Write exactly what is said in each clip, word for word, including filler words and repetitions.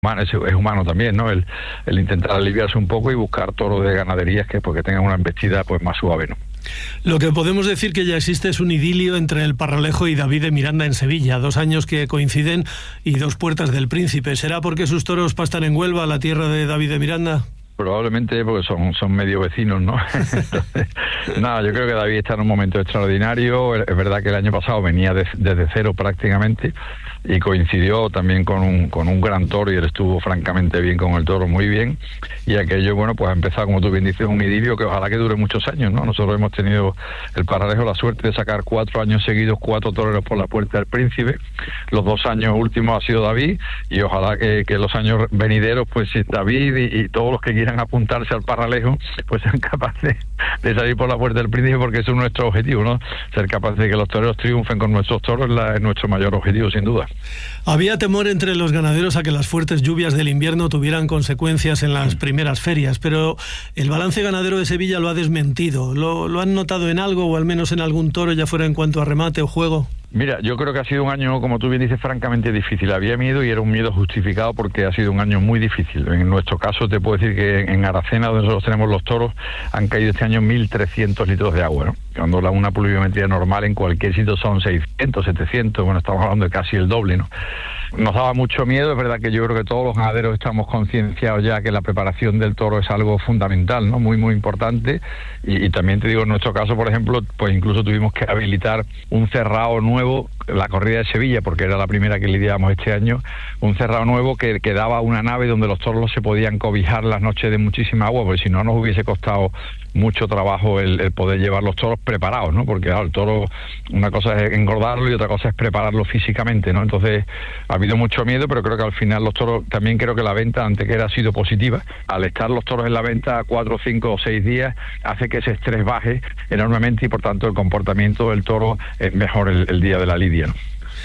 Humano, es, es humano también, ¿no? El, el intentar aliviarse un poco y buscar toros de ganaderías que porque tengan una embestida pues más suave, ¿no? Lo que podemos decir que ya existe es un idilio entre el Parralejo y David de Miranda en Sevilla, dos años que coinciden y dos puertas del Príncipe. ¿Será porque sus toros pastan en Huelva, la tierra de David de Miranda? Probablemente porque son, son medio vecinos, ¿no? Entonces, nada, yo creo que David está en un momento extraordinario. Es verdad que el año pasado venía de, desde cero prácticamente y coincidió también con un, con un gran toro y él estuvo francamente bien con el toro, muy bien. Y aquello, bueno, pues ha empezado, como tú bien dices, un idilio que ojalá que dure muchos años, ¿no? Nosotros hemos tenido el Parralejo la suerte de sacar cuatro años seguidos, cuatro toreros por la puerta del Príncipe. Los dos años últimos ha sido David y ojalá que, que los años venideros, pues David y, y todos los que quieran apuntarse al Parralejo, pues sean capaces de salir por la puerta del Príncipe, porque ese es nuestro objetivo, ¿no? Ser capaces de que los toreros triunfen con nuestros toros es, la, es nuestro mayor objetivo, sin duda. Había temor entre los ganaderos a que las fuertes lluvias del invierno tuvieran consecuencias en las primeras ferias, pero el balance ganadero de Sevilla lo ha desmentido. ¿Lo, lo han notado en algo, o al menos en algún toro, ya fuera en cuanto a remate o juego? Mira, yo creo que ha sido un año, como tú bien dices, francamente difícil. Había miedo y era un miedo justificado porque ha sido un año muy difícil. En nuestro caso te puedo decir que en Aracena, donde nosotros tenemos los toros, han caído este año mil trescientos litros de agua, ¿no? Cuando la, una pluviometría normal en cualquier sitio son seiscientos, setecientos, bueno, estamos hablando de casi el doble, ¿no? Nos daba mucho miedo. Es verdad que yo creo que todos los ganaderos estamos concienciados ya que la preparación del toro es algo fundamental, ¿no? Muy, muy importante. Y, y también te digo, en nuestro caso, por ejemplo, pues incluso tuvimos que habilitar un cerrado nuevo, la corrida de Sevilla, porque era la primera que lidiábamos este año, un cerrado nuevo que, que daba una nave donde los toros se podían cobijar las noches de muchísima agua, porque si no nos hubiese costado mucho trabajo el, el poder llevar los toros preparados, ¿no? Porque claro, el toro, una cosa es engordarlo y otra cosa es prepararlo físicamente, ¿no? Entonces ha habido mucho miedo, pero creo que al final los toros, también creo que la venta antequera ha sido positiva. Al estar los toros en la venta cuatro, cinco o seis días, hace que ese estrés baje enormemente y por tanto el comportamiento del toro es mejor el, el día de la lidia, ¿no?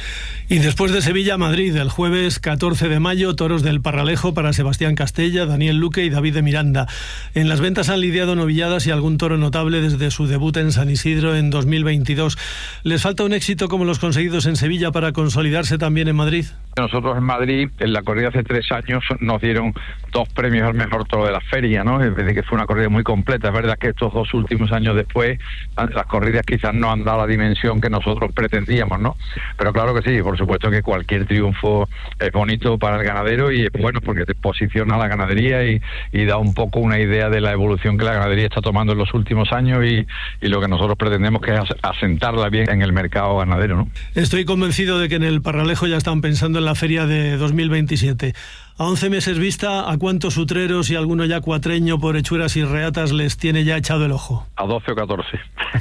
Y después de Sevilla, Madrid, el jueves catorce de mayo, toros del Parralejo para Sebastián Castella, Daniel Luque y David de Miranda. En las ventas han lidiado novilladas y algún toro notable desde su debut en San Isidro en dos mil veintidós. ¿Les falta un éxito como los conseguidos en Sevilla para consolidarse también en Madrid? Nosotros en Madrid, en la corrida hace tres años, nos dieron dos premios al mejor toro de la feria, ¿no? Es decir, que fue una corrida muy completa. Es verdad que estos dos últimos años después, las corridas quizás no han dado la dimensión que nosotros pretendíamos, ¿no? Pero claro que sí, por supuesto que cualquier triunfo es bonito para el ganadero y es bueno porque te posiciona a la ganadería y, y da un poco una idea de la evolución que la ganadería está tomando en los últimos años y, y lo que nosotros pretendemos que es asentarla bien en el mercado ganadero, ¿no? Estoy convencido de que en el Parralejo ya están pensando en la feria de dos mil veintisiete. A once meses vista, ¿a cuántos utreros y alguno ya cuatreño por hechuras y reatas les tiene ya echado el ojo? A doce o catorce.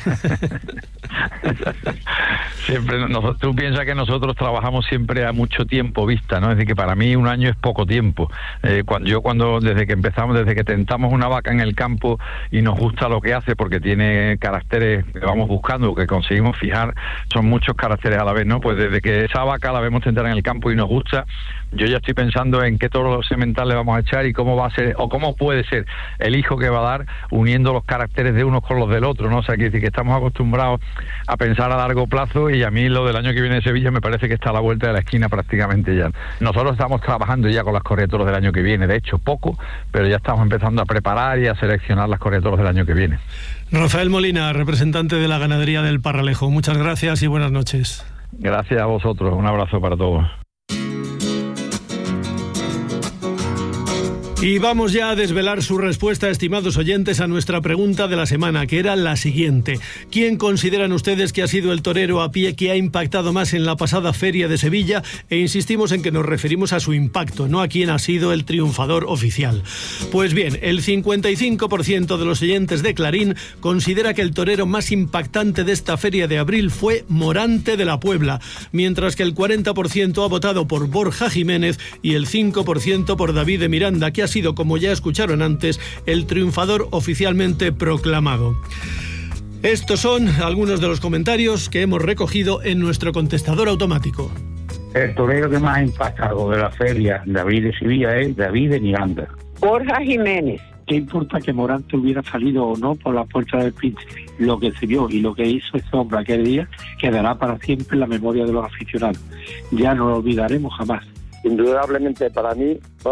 Siempre, nosotros, tú piensas que nosotros trabajamos siempre a mucho tiempo vista, ¿no? Es decir, que para mí un año es poco tiempo. Eh, cuando yo cuando desde que empezamos, desde que tentamos una vaca en el campo y nos gusta lo que hace porque tiene caracteres que vamos buscando, que conseguimos fijar, son muchos caracteres a la vez, ¿no? Pues desde que esa vaca la vemos tentar en el campo y nos gusta, yo ya estoy pensando en qué toro semental le vamos a echar y cómo va a ser, o cómo puede ser el hijo que va a dar uniendo los caracteres de unos con los del otro, ¿no? O sea, que decir que estamos acostumbrados a pensar a largo plazo y a mí lo del año que viene de Sevilla me parece que está a la vuelta de la esquina prácticamente ya. Nosotros estamos trabajando ya con las corredoras del año que viene, de hecho poco, pero ya estamos empezando a preparar y a seleccionar las corredoras del año que viene. Rafael Molina, representante de la ganadería del Parralejo, muchas gracias y buenas noches. Gracias a vosotros, un abrazo para todos. Y vamos ya a desvelar su respuesta, estimados oyentes, a nuestra pregunta de la semana, que era la siguiente. ¿Quién consideran ustedes que ha sido el torero a pie que ha impactado más en la pasada feria de Sevilla? E insistimos en que nos referimos a su impacto, no a quién ha sido el triunfador oficial. Pues bien, el cincuenta y cinco por ciento de los oyentes de Clarín considera que el torero más impactante de esta feria de abril fue Morante de la Puebla, mientras que el cuarenta por ciento ha votado por Borja Jiménez y el cinco por ciento por David de Miranda, que ha sido, como ya escucharon antes, el triunfador oficialmente proclamado. Estos son algunos de los comentarios que hemos recogido en nuestro contestador automático. El torero que más ha impactado de la feria David de Sevilla es David de Miranda. Borja Jiménez. ¿Qué importa que Morante hubiera salido o no por la puerta del Príncipe? Lo que se vio y lo que hizo ese hombre aquel día quedará para siempre en la memoria de los aficionados. Ya no lo olvidaremos jamás. Indudablemente para mí,